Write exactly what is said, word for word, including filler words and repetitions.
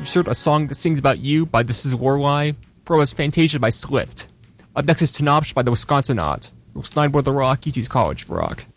You heard A Song That Sings About You by This Is Lorelei. Pro is Fantasia by Swift. Up next is Tenopsh by the Wisconsinaut. We'll slide with the rock, U T's College for rock.